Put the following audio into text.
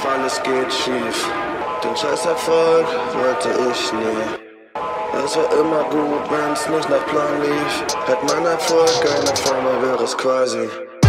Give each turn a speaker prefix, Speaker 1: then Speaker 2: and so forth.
Speaker 1: alles geht schief. Den scheiß Erfolg wollte ich nie. Es war immer gut, wenn's nicht nach Plan lief. Hätt mein Erfolg eine Firma, wäre es quasi.